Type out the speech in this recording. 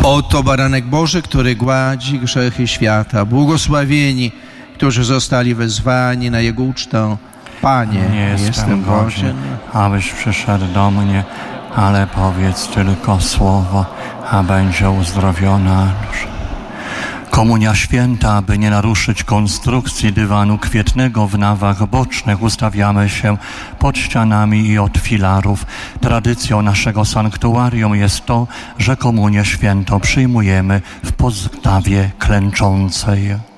Oto baranek Boży, który gładzi grzechy świata. Błogosławieni, którzy zostali wezwani na Jego ucztę. Panie, Nie jestem godzien, abyś przyszedł do mnie, ale powiedz tylko słowo, a będzie uzdrowiona dusza. Komunia święta, aby nie naruszyć konstrukcji dywanu kwietnego w nawach bocznych, ustawiamy się pod ścianami i od filarów. Tradycją naszego sanktuarium jest to, że komunię świętą przyjmujemy w postawie klęczącej.